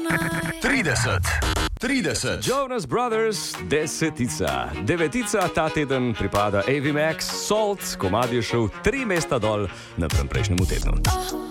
30. Jonas Brothers, 10. 9. Ta teden pripada Avi Max, Salt, komad je šel 3 mesta dol na prejšnjem tednu.